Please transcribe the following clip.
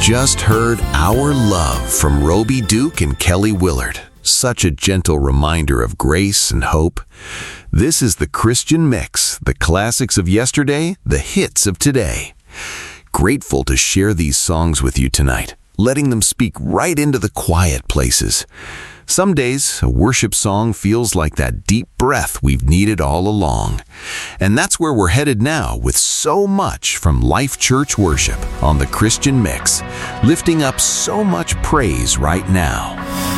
just heard Our Love from Roby Duke and Kelly Willard. Such a gentle reminder of grace and hope. This is the Christian Mix, the classics of yesterday, the hits of today. Grateful to share these songs with you tonight, letting them speak right into the quiet places. Some days, a worship song feels like that deep breath we've needed all along. And that's where we're headed now with so much from Life Church Worship on the Christian Mix, lifting up so much praise right now.